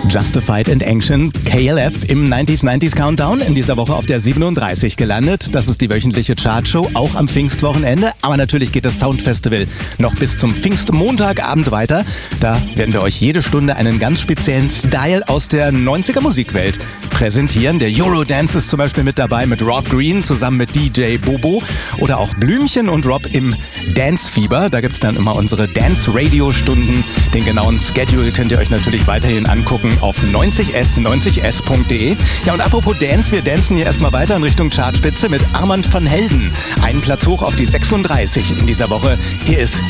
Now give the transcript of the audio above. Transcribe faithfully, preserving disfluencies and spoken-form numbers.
Justified and Ancient, K L F im neunziger neunzig Countdown, in dieser Woche auf der siebenunddreißig gelandet. Das ist die wöchentliche Chartshow, auch am Pfingstwochenende. Aber natürlich geht das Soundfestival noch bis zum Pfingstmontagabend weiter. Da werden wir euch jede Stunde einen ganz speziellen Style aus der neunziger Musikwelt präsentieren. Der Eurodance ist zum Beispiel mit dabei mit Rob Green zusammen mit D J Bobo. Oder auch Blümchen und Rob im Dancefieber. Da gibt es dann immer unsere Dance-Radio-Stunden. Den genauen Schedule könnt ihr euch natürlich weiterhin angucken auf neunzig s neunzig s punkt de. Ja, und apropos Dance, wir dancen hier erstmal weiter in Richtung Chartspitze mit Armand van Helden. Einen Platz hoch auf die sechsunddreißig in dieser Woche. Hier ist